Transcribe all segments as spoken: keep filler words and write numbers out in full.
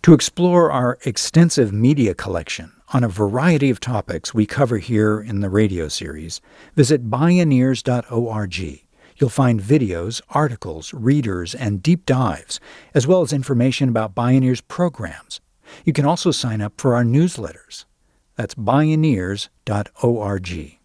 To explore our extensive media collection on a variety of topics we cover here in the radio series, visit bioneers dot org. You'll find videos, articles, readers, and deep dives, as well as information about Bioneers programs. You can also sign up for our newsletters. That's bioneers dot org.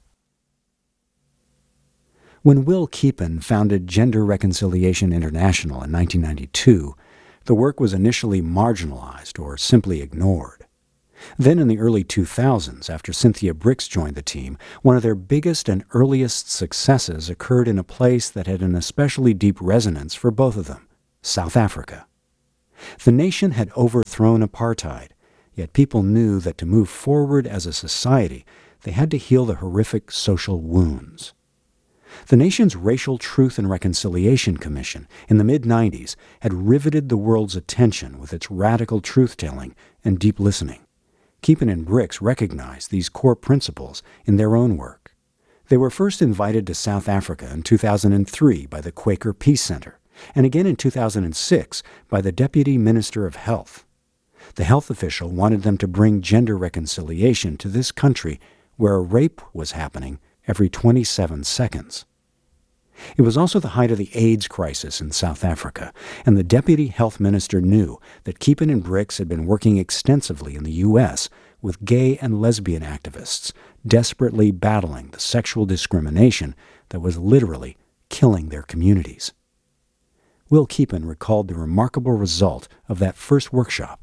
When Will Keepan founded Gender Reconciliation International in nineteen ninety-two, the work was initially marginalized or simply ignored. Then in the early two thousands, after Cynthia Briggs joined the team, one of their biggest and earliest successes occurred in a place that had an especially deep resonance for both of them, South Africa. The nation had overthrown apartheid, yet people knew that to move forward as a society, they had to heal the horrific social wounds. The nation's Racial Truth and Reconciliation Commission in the mid nineties had riveted the world's attention with its radical truth-telling and deep listening. Keepan and Briggs recognized these core principles in their own work. They were first invited to South Africa in two thousand three by the Quaker Peace Center, and again in two thousand six by the Deputy Minister of Health. The health official wanted them to bring gender reconciliation to this country where a rape was happening every twenty-seven seconds. It was also the height of the AIDS crisis in South Africa, and the deputy health minister knew that Keepan and Briggs had been working extensively in the U S with gay and lesbian activists, desperately battling the sexual discrimination that was literally killing their communities. Will Keepan recalled the remarkable result of that first workshop.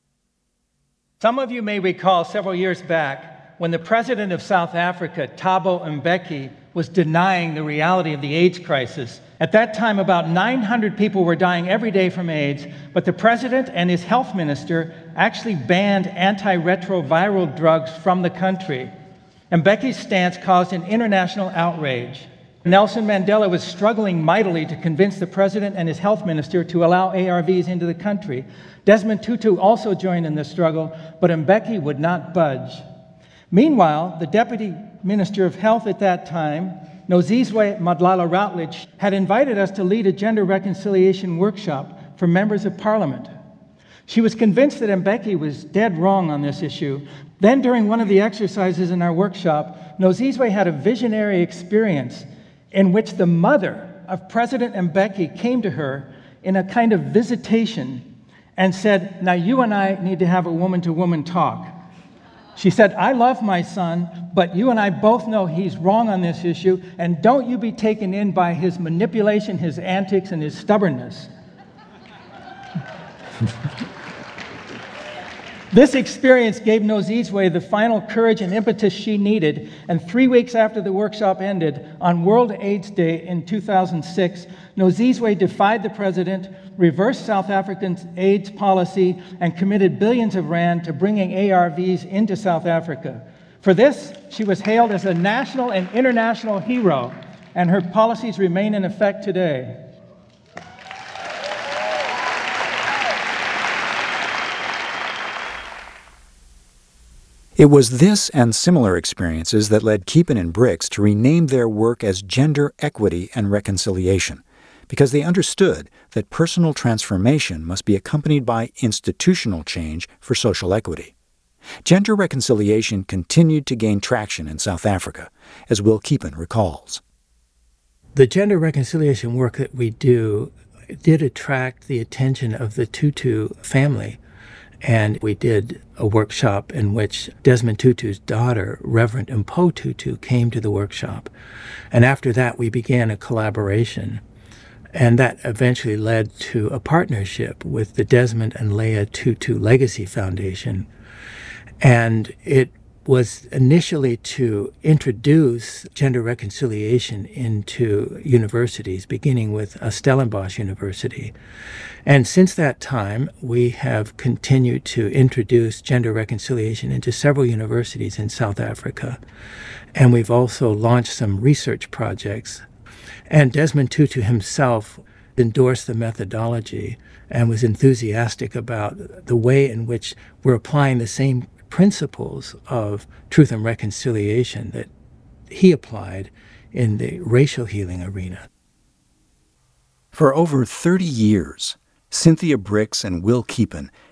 Some of you may recall several years back when the president of South Africa, Thabo Mbeki, was denying the reality of the AIDS crisis. At that time, about nine hundred people were dying every day from AIDS, but the president and his health minister actually banned antiretroviral drugs from the country. Mbeki's stance caused an international outrage. Nelson Mandela was struggling mightily to convince the president and his health minister to allow A R Vs into the country. Desmond Tutu also joined in the struggle, but Mbeki would not budge. Meanwhile, the Deputy Minister of Health at that time, Nozizwe Madlala Routledge, had invited us to lead a gender reconciliation workshop for members of Parliament. She was convinced that Mbeki was dead wrong on this issue. Then, during one of the exercises in our workshop, Nozizwe had a visionary experience in which the mother of President Mbeki came to her in a kind of visitation and said, "Now you and I need to have a woman-to-woman talk." She said, "I love my son, but you and I both know he's wrong on this issue, and don't you be taken in by his manipulation, his antics, and his stubbornness." This experience gave Nozizwe the final courage and impetus she needed, and three weeks after the workshop ended, on World AIDS Day in two thousand six, Nozizwe defied the president, reversed South Africa's AIDS policy, and committed billions of rand to bringing A R Vs into South Africa. For this, she was hailed as a national and international hero, and her policies remain in effect today. It was this and similar experiences that led Keepan and Briggs to rename their work as Gender Equity and Reconciliation, because they understood that personal transformation must be accompanied by institutional change for social equity. Gender reconciliation continued to gain traction in South Africa, as Will Keepan recalls. The gender reconciliation work that we do did attract the attention of the Tutu family. And we did a workshop in which Desmond Tutu's daughter, Reverend Mpo Tutu, came to the workshop. And after that, we began a collaboration. And that eventually led to a partnership with the Desmond and Leah Tutu Legacy Foundation. And it was initially to introduce gender reconciliation into universities, beginning with Stellenbosch University. And since that time, we have continued to introduce gender reconciliation into several universities in South Africa. And we've also launched some research projects. And Desmond Tutu himself endorsed the methodology and was enthusiastic about the way in which we're applying the same principles of truth and reconciliation that he applied in the racial healing arena. For over thirty years, Cynthia Briggs and Will Keepan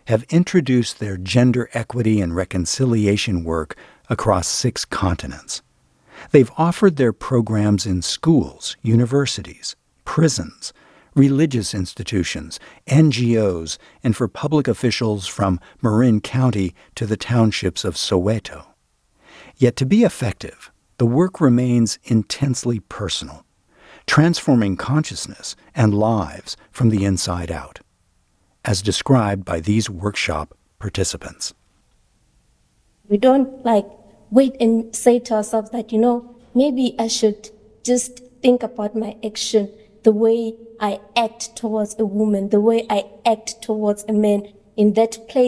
have introduced their gender equity and reconciliation work across six continents. They've offered their programs in schools, universities, prisons, religious institutions, N G Os, and for public officials from Marin County to the townships of Soweto. Yet to be effective, the work remains intensely personal, transforming consciousness and lives from the inside out, as described by these workshop participants. We don't like wait and say to ourselves that, you know, maybe I should just think about my action, the way I act towards a woman, the way I act towards a man in that place.